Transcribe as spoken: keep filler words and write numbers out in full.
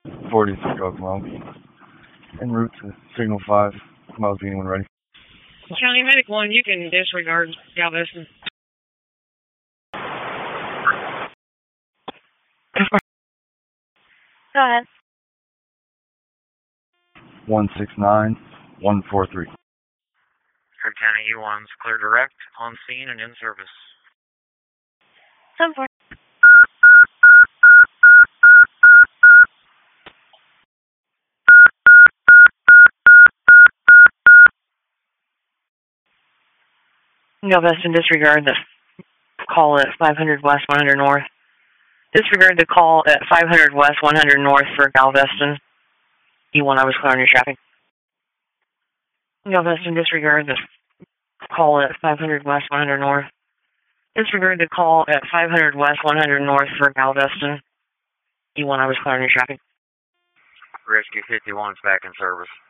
forty-six Golf Lone. En route to Signal five. Miles Beanie when ready. County Medic one, you can disregard Galveston. Go ahead. one six nine one four three. Heard County E one's clear direct, on scene and in service. seven four. Galveston, disregard the call at five hundred West, one hundred North. Disregard the call at five hundred West, one hundred North for Galveston. E one, I was clearing your traffic. Galveston, disregard the call at five hundred West, one hundred North. Disregard the call at five hundred West, one hundred North for Galveston. E one, I was clearing your traffic. Rescue fifty-one's back in service.